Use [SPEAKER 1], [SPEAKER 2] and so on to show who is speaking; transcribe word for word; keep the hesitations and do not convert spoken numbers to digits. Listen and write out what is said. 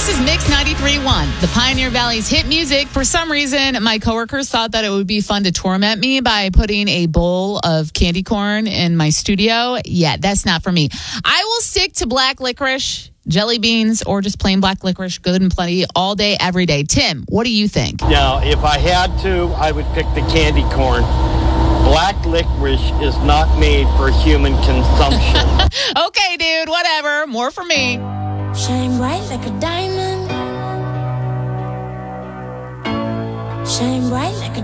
[SPEAKER 1] This is Mix ninety-three point one, the Pioneer Valley's hit music. For some reason, my coworkers thought that it would be fun to torment me by putting a bowl of candy corn in my studio. Yeah, that's not for me. I will stick to black licorice, jelly beans, or just plain black licorice, good and plenty, all day, every day. Tim, what do you think?
[SPEAKER 2] Now, if I had to, I would pick the candy corn. Black licorice is not made for human consumption.
[SPEAKER 1] Okay, dude, whatever. More for me.
[SPEAKER 3] Shine bright like a diamond. Shine bright like a